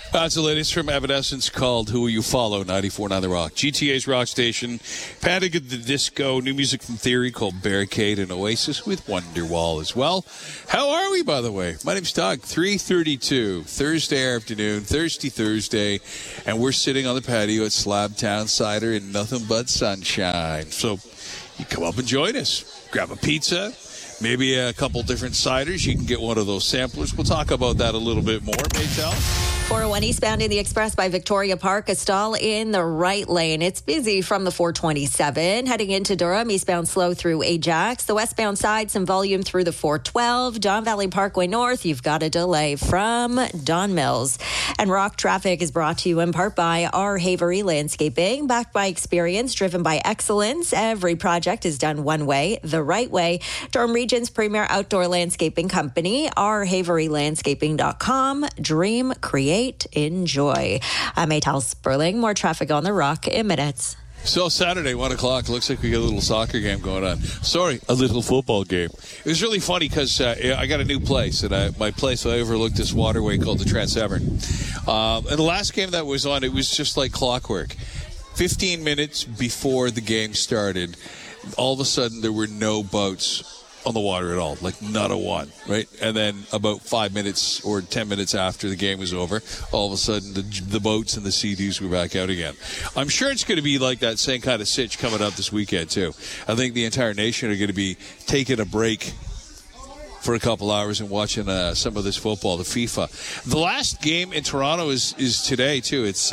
That's the latest from Evanescence called Who Will You Follow, 94.9 The Rock. GTA's Rock Station, Panic at the Disco, new music from Theory called Barricade, and Oasis with Wonderwall as well. How are we, by the way? My name's Doug, 3:32, Thursday afternoon, Thirsty Thursday, and we're sitting on the patio at Slabtown Cider in nothing but sunshine. So you come up and join us. Grab a pizza, maybe a couple different ciders. You can get one of those samplers. We'll talk about that a little bit more, Maytel. 401 eastbound in the Express by Victoria Park, a stall in the right lane. It's busy from the 427. Heading into Durham, eastbound slow through Ajax. The westbound side, some volume through the 412. Don Valley Parkway North, you've got a delay from Don Mills. And rock traffic is brought to you in part by our Havery Landscaping. Backed by experience, driven by excellence. Every project is done one way, the right way. Durham Region's premier outdoor landscaping company, ourhaverylandscaping.com. Dream, create, enjoy. I'm Maytal Sperling. More traffic on the Rock in minutes. So Saturday, 1 o'clock, looks like we got a little soccer game going on. Sorry, a little football game. It was really funny because I got a new place, and my place, I overlooked this waterway called the Trent Severn. And the last game that was on, it was just like clockwork. 15 minutes before the game started, all of a sudden there were no boats on the water at all, like not a one, right? And then about 5 minutes or 10 minutes after the game was over, all of a sudden the boats and the Sea-Doos were back out again. I'm sure it's going to be like that same kind of sitch coming up this weekend too. I think the entire nation are going to be taking a break for a couple hours and watching some of this football, the FIFA. The last game in Toronto is today too. It's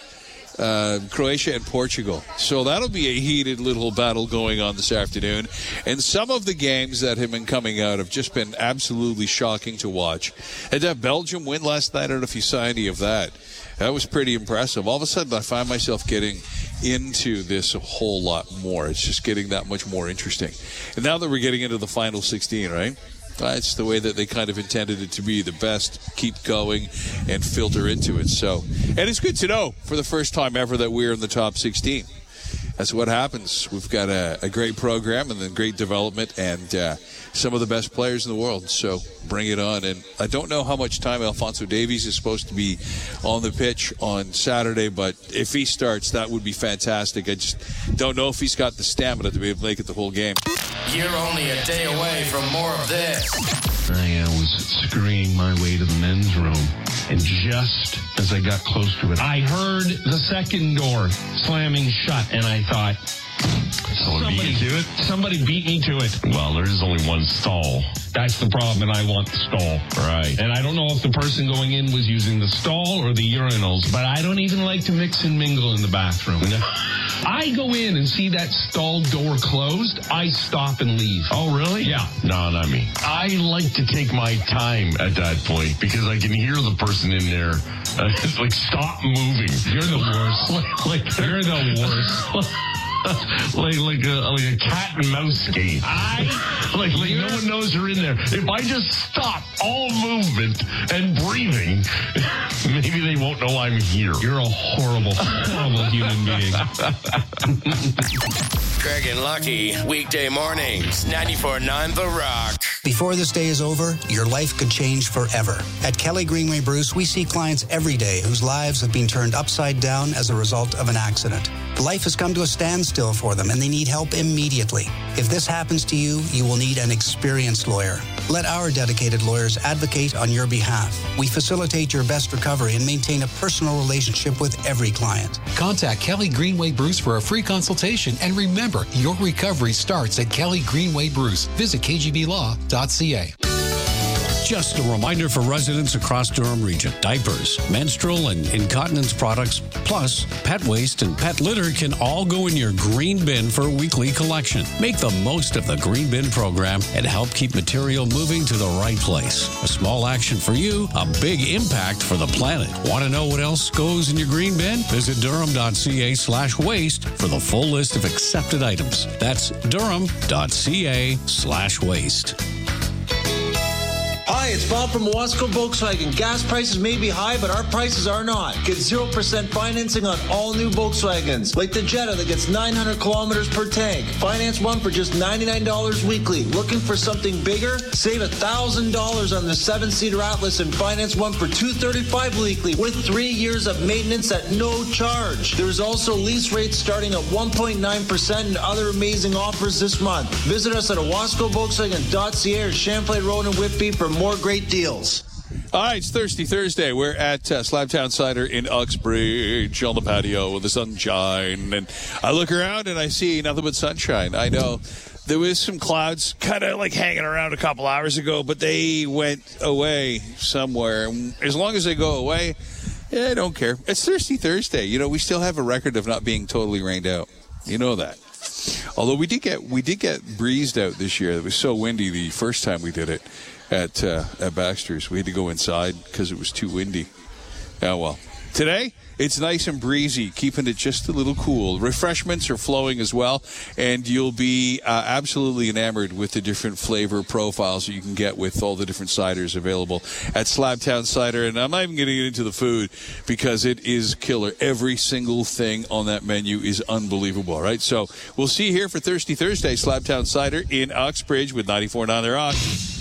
Croatia and Portugal. So that'll be a heated little battle going on this afternoon. And some of the games that have been coming out have just been absolutely shocking to watch. And that Belgium win last night, I don't know if you saw any of that. That was pretty impressive. All of a sudden, I find myself getting into this a whole lot more. It's just getting that much more interesting. And now that we're getting into the final 16, right? That's the way that they kind of intended it to be. The best keep going and filter into it. So, and it's good to know for the first time ever that we're in the top 16. That's what happens. We've got a great program and then great development and some of the best players in the world. So bring it on. And I don't know how much time Alphonso Davies is supposed to be on the pitch on Saturday, but if he starts, that would be fantastic. I just don't know if he's got the stamina to be able to make it the whole game. You're only a day away from more of this. I was scurrying my way to the men's room, and just as I got close to it, I heard the second door slamming shut, and I thought, somebody beat me to it. Well, there is only one stall. That's the problem, and I want the stall. Right. And I don't know if the person going in was using the stall or the urinals, but I don't even like to mix and mingle in the bathroom. I go in and see that stall door closed, I stop and leave. Oh, really? Yeah. No, not me. I like to take my time at that point because I can hear the person in there. It's like, stop moving. You're the worst. You're the worst. like a cat and mouse game. Like no one knows you're in there. If I just stop all movement and breathing, maybe they won't know I'm here. You're a horrible, horrible human being. Craig and Lucky, weekday mornings, 94.9 The Rock. Before this day is over, your life could change forever. At Kelly Greenway Bruce, we see clients every day whose lives have been turned upside down as a result of an accident. Life has come to a standstill for them, and they need help immediately. If this happens to you, you will need an experienced lawyer. Let our dedicated lawyers advocate on your behalf. We facilitate your best recovery and maintain a personal relationship with every client. Contact Kelly Greenway Bruce for a free consultation. And remember, your recovery starts at Kelly Greenway Bruce. Visit kgblaw.ca. Just a reminder for residents across Durham Region. Diapers, menstrual and incontinence products, plus pet waste and pet litter can all go in your green bin for a weekly collection. Make the most of the green bin program and help keep material moving to the right place. A small action for you, a big impact for the planet. Want to know what else goes in your green bin? Visit durham.ca/waste for the full list of accepted items. That's durham.ca/waste. Hi, Hi, it's Bob from Owasco Volkswagen. Gas prices may be high, but our prices are not. Get 0% financing on all new Volkswagens, like the Jetta that gets 900 kilometers per tank. Finance one for just $99 weekly. Looking for something bigger? Save $1,000 on the 7-seater Atlas and finance one for $235 weekly with 3 years of maintenance at no charge. There's also lease rates starting at 1.9% and other amazing offers this month. Visit us at owascovolkswagen.ca or Champlain Road in Whitby for more great deals. All right, it's Thirsty Thursday. We're at Slabtown Cider in Uxbridge on the patio with the sunshine. And I look around and I see nothing but sunshine. I know there was some clouds kind of like hanging around a couple hours ago, but they went away somewhere. As long as they go away, I don't care. It's Thirsty Thursday. You know, we still have a record of not being totally rained out. You know that. Although we did get breezed out this year. It was so windy the first time we did it at Baxter's. We had to go inside because it was too windy. Oh, well. Today, it's nice and breezy, keeping it just a little cool. Refreshments are flowing as well, and you'll be absolutely enamored with the different flavor profiles that you can get with all the different ciders available at Slabtown Cider. And I'm not even going to get into the food because it is killer. Every single thing on that menu is unbelievable, all right? So we'll see you here for Thirsty Thursday, Slabtown Cider in Uxbridge with 94.9 The Rock.